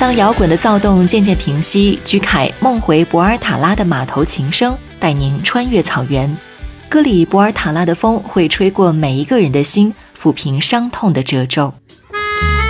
当摇滚的躁动渐渐平息，居凯梦回博尔塔拉的马头琴声带您穿越草原。歌里博尔塔拉的风会吹过每一个人的心，抚平伤痛的褶皱。